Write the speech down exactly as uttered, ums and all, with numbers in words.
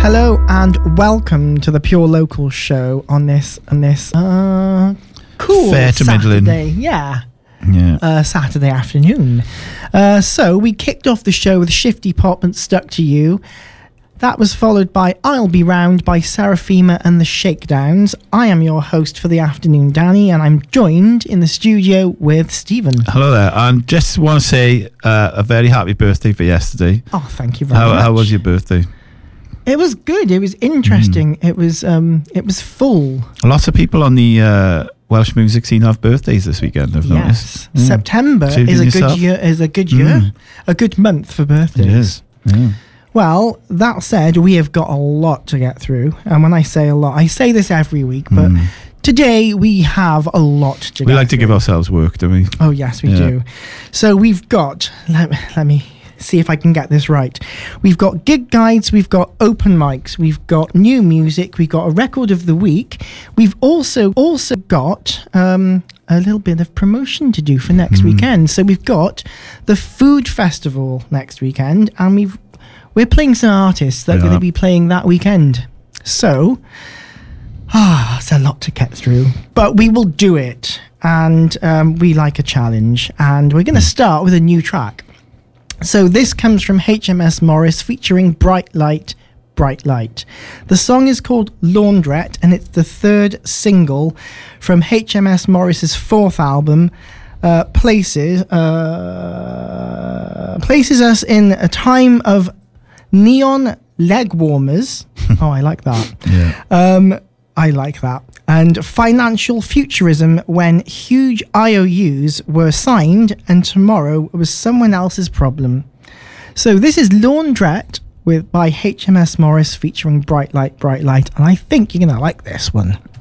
Hello and welcome to the Pure Local show on this on this uh, cool Fair to middling. Saturday, yeah, Yeah. uh, Saturday afternoon. Uh, so we kicked off the show with Shifty Pop and Stuck to You. That was followed by I'll Be Round by Seraphima and the Shakedowns. I am your host for the afternoon, Danny, and I'm joined in the studio with Stephen. Hello there. And just want to say uh, a very happy birthday for yesterday. Oh, thank you very How, much. how was your birthday? It was good. It was interesting. Mm. It was um, it was full. Lots of people on the uh, Welsh music scene have birthdays this weekend, I've yes. noticed. Mm. September Including is a yourself? good year. Is a good year. Mm. A good month for birthdays. It is. Yeah. Well, that said, we have got a lot to get through. And when I say a lot, I say this every week, but Mm. today we have a lot to We get like to through. give ourselves work, don't we? Oh, yes, we Yeah. do. So we've got, let, let me see if I can get this right. We've got gig guides, we've got open mics, we've got new music, we've got a record of the week. We've also also got um, a little bit of promotion to do for next Mm. weekend. So we've got the Food Festival next weekend, and we've we're playing some artists that are We going to are. be playing that weekend. So, ah, it's a lot to get through, but we will do it. And um, we like a challenge, and we're going to start with a new track. So this comes from H M S Morris featuring Bright Light, Bright Light. The song is called Laundrette, and it's the third single from H M S Morris's fourth album, uh, Places, uh, places us in a time of neon leg warmers. Oh, I like that. Yeah. Um, I like that. And financial futurism when huge I O Us were signed and tomorrow was someone else's problem. So this is Laundrette with by H M S Morris featuring Bright Light, Bright Light. And I think you're going to like this one.